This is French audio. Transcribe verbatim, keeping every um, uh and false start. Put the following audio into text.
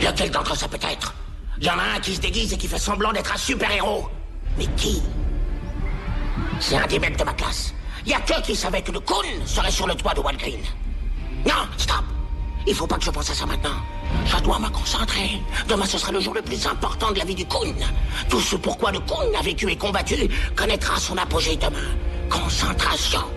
Lequel d'entre eux ça peut être? Il y en a un qui se déguise et qui fait semblant d'être un super-héros. Mais qui? C'est un des mecs de ma classe. Il y a que qui savait que le Kun serait sur le toit de Walgreen. Non, stop! Il faut pas que je pense à ça maintenant. Je dois me concentrer. Demain, ce sera le jour le plus important de la vie du Kun. Tout ce pourquoi le Kun a vécu et combattu connaîtra son apogée demain. Concentration.